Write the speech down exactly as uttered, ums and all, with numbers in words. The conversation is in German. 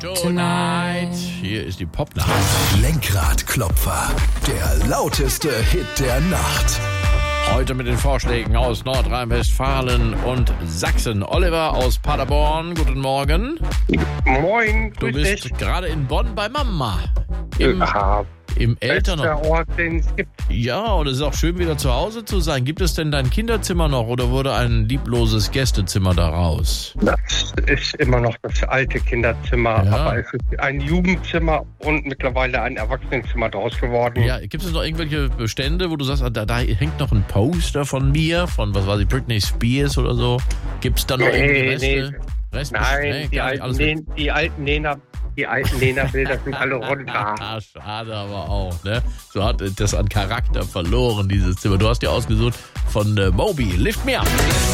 Tonight. Hier ist die Popnacht. Lenkradklopfer, der lauteste Hit der Nacht. Heute mit den Vorschlägen aus Nordrhein-Westfalen und Sachsen. Oliver aus Paderborn, guten Morgen. Moin, Du grüß bist dich. gerade in Bonn bei Mama. Im, Aha, im bester Elternhaus. Ort, den es gibt. Ja, und es ist auch schön, wieder zu Hause zu sein. Gibt es denn dein Kinderzimmer noch oder wurde ein liebloses Gästezimmer daraus? Das ist immer noch das alte Kinderzimmer, Ja. aber es ist ein Jugendzimmer und mittlerweile ein Erwachsenenzimmer draus geworden. Ja, gibt es noch irgendwelche Bestände, wo du sagst, da, da hängt noch ein Poster von mir, von, was weiß ich, Britney Spears oder so? Gibt es da noch irgendwie Nee, Reste? nee. Reste? Nein, Nee, die, gar nicht, alten alles Lehn, die alten Lehner, die alten Lehnerbilder sind alle runter. Ah, schade aber auch, ne? So hat das an Charakter verloren, dieses Zimmer. Du hast dir ausgesucht von äh, Moby, Lift Me Up.